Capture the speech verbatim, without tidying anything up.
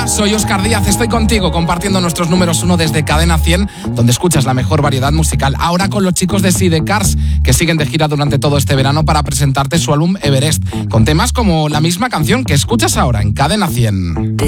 Hola, soy Óscar Díaz, estoy contigo compartiendo nuestros números uno desde Cadena cien, donde escuchas la mejor variedad musical. Ahora con los chicos de Sidecars, que siguen de gira durante todo este verano para presentarte su álbum Everest, con temas como la misma canción que escuchas ahora en Cadena cien.